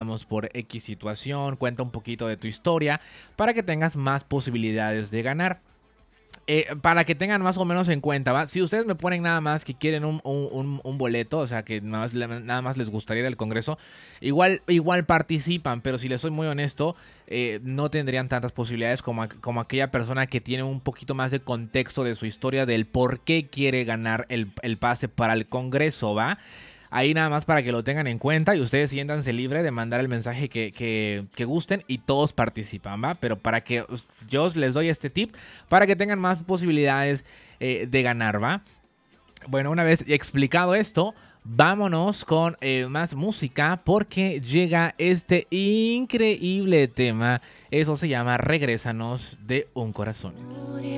ganamos por X situación, cuenta un poquito de tu historia para que tengas más posibilidades de ganar. Para que tengan más o menos en cuenta, ¿va? Si ustedes me ponen nada más que quieren un boleto, o sea, que nada más les gustaría ir al Congreso, igual participan, pero si les soy muy honesto, no tendrían tantas posibilidades como aquella persona que tiene un poquito más de contexto de su historia, del por qué quiere ganar el pase para el Congreso, ¿va? Ahí nada más para que lo tengan en cuenta y ustedes siéntanse libre de mandar el mensaje que gusten y todos participan, ¿va? Pero para que yo les doy este tip para que tengan más posibilidades de ganar, ¿va? Bueno, una vez explicado esto, vámonos con más música porque llega este increíble tema. Eso se llama Regrésanos de un corazón.